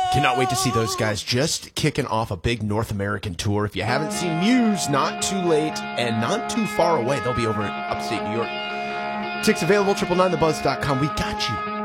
Cannot wait to see those guys just kicking off a big North American tour. If you haven't seen Muse, not too late and not too far away. They'll be over in upstate New York. Tickets available, 999thebuzz.com. We got you